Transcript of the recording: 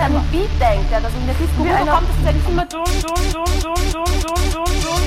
an den Beat denkt, ja, dass in der Disco Wie kommt es, dass ich immer dumm,